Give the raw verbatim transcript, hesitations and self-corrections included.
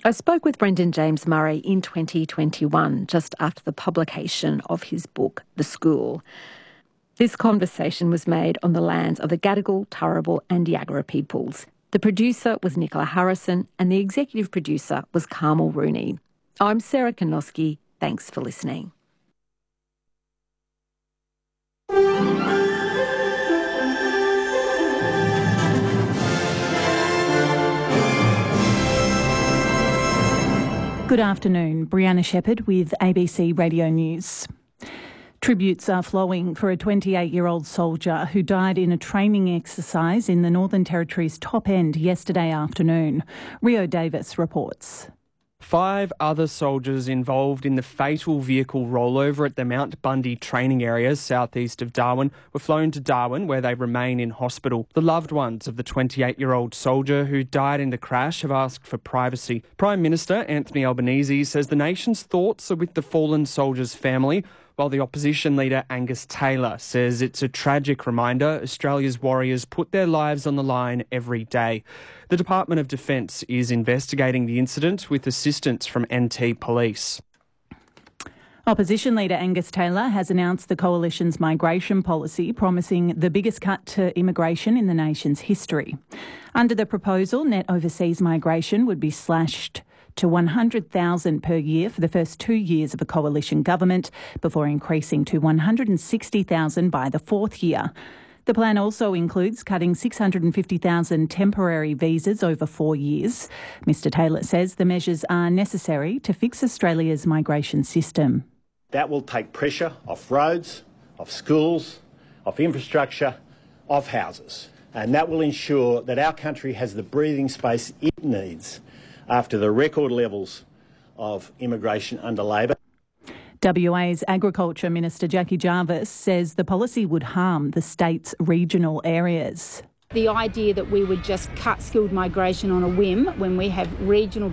I spoke with Brendan James Murray in twenty twenty-one, just after the publication of his book, The School. This conversation was made on the lands of the Gadigal, Turrbal and Yagara peoples. The producer was Nicola Harrison and the executive producer was Carmel Rooney. I'm Sarah Konoski. Thanks for listening. Good afternoon, Brianna Shepherd with A B C Radio News. Tributes are flowing for a twenty-eight-year-old soldier who died in a training exercise in the Northern Territory's top end yesterday afternoon. Rio Davis reports. Five other soldiers involved in the fatal vehicle rollover at the Mount Bundy training area southeast of Darwin were flown to Darwin, where they remain in hospital. The loved ones of the twenty-eight-year-old soldier who died in the crash have asked for privacy. Prime Minister Anthony Albanese says the nation's thoughts are with the fallen soldier's family, while the opposition leader Angus Taylor says it's a tragic reminder Australia's warriors put their lives on the line every day. The Department of Defence is investigating the incident with assistance from N T Police. Opposition leader Angus Taylor has announced the Coalition's migration policy, promising the biggest cut to immigration in the nation's history. Under the proposal, net overseas migration would be slashed to one hundred thousand per year for the first two years of a coalition government, before increasing to one hundred sixty thousand by the fourth year. The plan also includes cutting six hundred fifty thousand temporary visas over four years. Mr Taylor says the measures are necessary to fix Australia's migration system. That will take pressure off roads, off schools, off infrastructure, off houses. And that will ensure that our country has the breathing space it needs after the record levels of immigration under Labor. W A's Agriculture Minister Jackie Jarvis says the policy would harm the state's regional areas. The idea that we would just cut skilled migration on a whim when we have regional